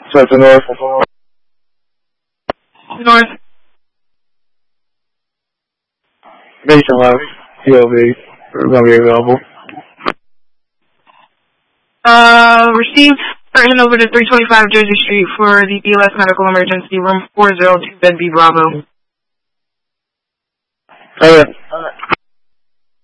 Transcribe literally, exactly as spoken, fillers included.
South to north. North. Nation Life. T L V. We're going to be available. Uh, received. Turn over to three twenty-five Jersey Street for the B L S Medical Emergency, room four oh two, bed B, Bravo. Okay.